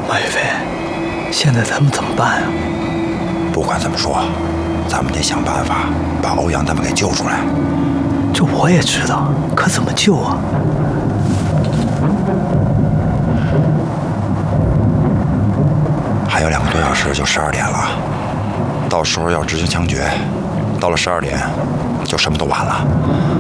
马宇飞，现在咱们怎么办啊？ 不管怎么说，咱们得想办法把欧阳他们给救出来。 这我也知道，可怎么救啊？ 还有2个多小时就12点了，到时候要执行枪决，到了12点就什么都晚了。